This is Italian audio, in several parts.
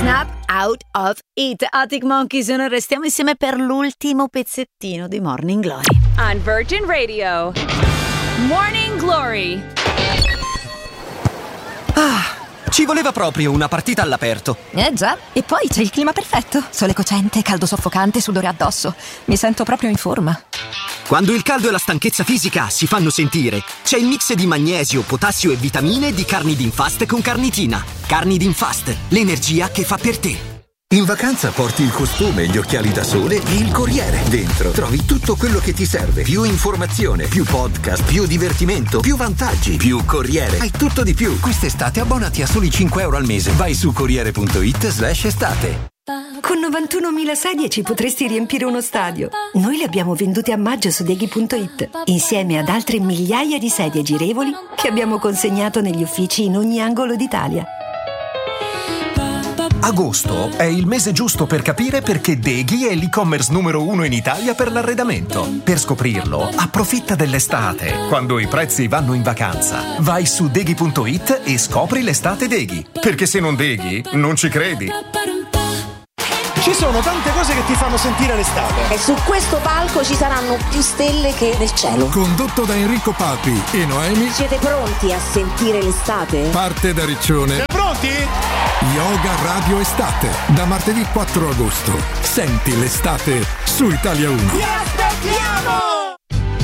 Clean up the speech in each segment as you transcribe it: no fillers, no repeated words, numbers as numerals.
Snap out of it. Arctic Monkeys, e noi restiamo insieme per l'ultimo pezzettino di Morning Glory. On Virgin Radio. Morning Glory. Ci voleva proprio una partita all'aperto. Già, e poi c'è il clima perfetto. Sole cocente, caldo soffocante, sudore addosso. Mi sento proprio in forma. Quando il caldo e la stanchezza fisica si fanno sentire, c'è il mix di magnesio, potassio e vitamine di Carnidin Fast con carnitina. Carnidin Fast, l'energia che fa per te. In vacanza porti il costume, gli occhiali da sole e il Corriere. Dentro trovi tutto quello che ti serve. Più informazione, più podcast, più divertimento, più vantaggi, più Corriere. Hai tutto di più. Quest'estate abbonati a soli €5 al mese. Vai su Corriere.it/estate. Con 91.000 sedie ci potresti riempire uno stadio. Noi le abbiamo vendute a maggio su Deghi.it, insieme ad altre migliaia di sedie girevoli che abbiamo consegnato negli uffici in ogni angolo d'Italia. Agosto è il mese giusto per capire perché Deghi è l'e-commerce numero 1 in Italia per l'arredamento. Per scoprirlo, approfitta dell'estate, quando i prezzi vanno in vacanza. Vai su Deghi.it e scopri l'estate Deghi. Perché se non Deghi, non ci credi. Ci sono tante cose che ti fanno sentire l'estate. E su questo palco ci saranno più stelle che nel cielo. Condotto da Enrico Papi e Noemi. Siete pronti a sentire l'estate? Parte da Riccione. Siete pronti? Yoga Radio Estate. Da martedì 4 agosto. Senti l'estate su Italia 1. Ti aspettiamo!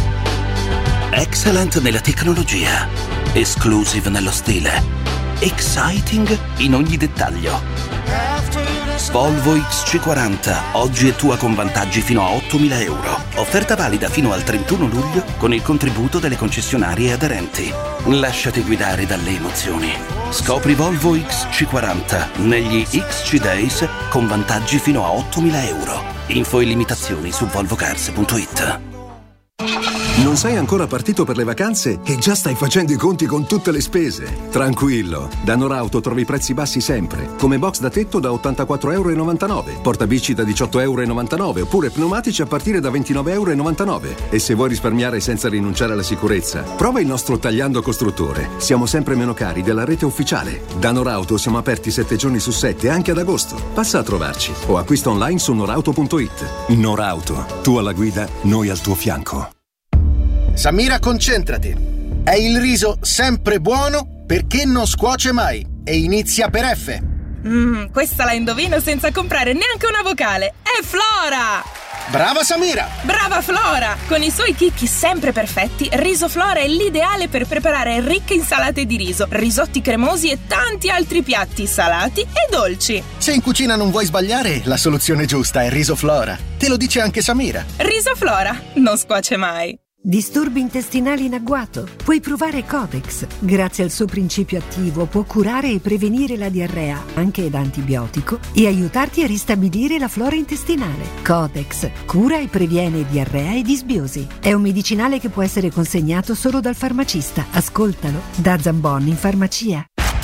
Excellent nella tecnologia. Exclusive nello stile. Exciting in ogni dettaglio. Volvo XC40, oggi è tua con vantaggi fino a €8.000. Offerta valida fino al 31 luglio con il contributo delle concessionarie aderenti. Lasciati guidare dalle emozioni. Scopri Volvo XC40 negli XC Days con vantaggi fino a €8.000. Info e limitazioni su volvocars.it. Non sei ancora partito per le vacanze e già stai facendo i conti con tutte le spese? Tranquillo, da Norauto trovi prezzi bassi sempre, come box da tetto da €84,99, portabici da €18,99 oppure pneumatici a partire da €29,99. E se vuoi risparmiare senza rinunciare alla sicurezza, prova il nostro Tagliando Costruttore. Siamo sempre meno cari della rete ufficiale. Da Norauto siamo aperti 7 giorni su 7 anche ad agosto. Passa a trovarci o acquista online su norauto.it. Norauto, tu alla guida, noi al tuo fianco. Samira, concentrati. È il riso sempre buono perché non scuoce mai e inizia per F. Questa la indovino senza comprare neanche una vocale. È Flora! Brava Samira! Brava Flora! Con i suoi chicchi sempre perfetti, Riso Flora è l'ideale per preparare ricche insalate di riso, risotti cremosi e tanti altri piatti salati e dolci. Se in cucina non vuoi sbagliare, la soluzione giusta è Riso Flora. Te lo dice anche Samira. Riso Flora non scuoce mai. Disturbi intestinali in agguato? Puoi provare Codex. Grazie al suo principio attivo può curare e prevenire la diarrea, anche da antibiotico, e aiutarti a ristabilire la flora intestinale. Codex cura e previene diarrea e disbiosi. È un medicinale che può essere consegnato solo dal farmacista. Ascoltalo da Zambon in farmacia.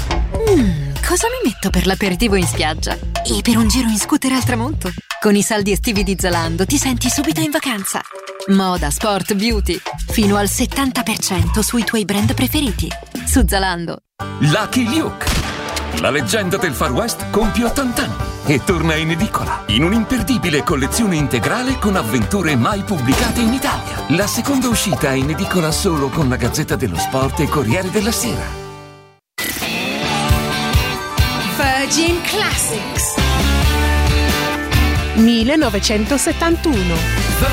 Cosa mi metto per l'aperitivo in spiaggia? E per un giro in scooter al tramonto? Con i saldi estivi di Zalando ti senti subito in vacanza. Moda, sport, beauty. Fino al 70% sui tuoi brand preferiti. Su Zalando. Lucky Luke. La leggenda del Far West compie 80 anni e torna in edicola in un'imperdibile collezione integrale con avventure mai pubblicate in Italia. La seconda uscita è in edicola solo con la Gazzetta dello Sport e Corriere della Sera. Virgin Classics 1971.